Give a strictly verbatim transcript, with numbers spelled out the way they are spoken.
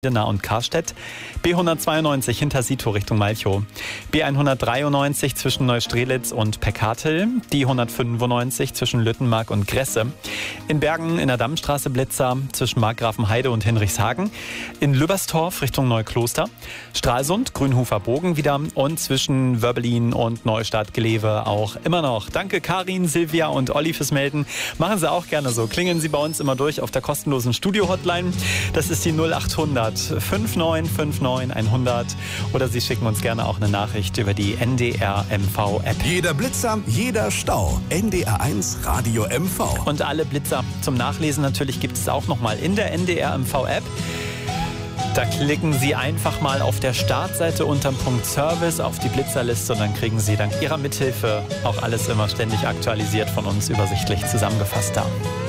Nah und Karstedt, B hundertzweiundneunzig hinter Sito Richtung Malchow, B hundertdreiundneunzig zwischen Neustrelitz und Peckartel, die hundertfünfundneunzig zwischen Lüttenmark und Gresse, in Bergen in der Dammstraße Blitzer zwischen Markgrafenheide und Hinrichshagen, in Lübberstorf Richtung Neukloster, Stralsund, Grünhofer Bogen wieder und zwischen Wörbelin und Neustadt Glewe auch immer noch. Danke Karin, Silvia und Olli fürs Melden. Machen Sie auch gerne so. Klingeln Sie bei uns immer durch auf der kostenlosen Studio-Hotline. Das ist die null achthundert fünf neun fünf neun hundert oder Sie schicken uns gerne auch eine Nachricht über die N D R M V App. Jeder Blitzer, jeder Stau. N D R eins Radio M V. Und alle Blitzer zum Nachlesen natürlich gibt es auch nochmal in der N D R M V App. Da klicken Sie einfach mal auf der Startseite unterm Punkt Service auf die Blitzerliste und dann kriegen Sie dank Ihrer Mithilfe auch alles immer ständig aktualisiert von uns übersichtlich zusammengefasst da.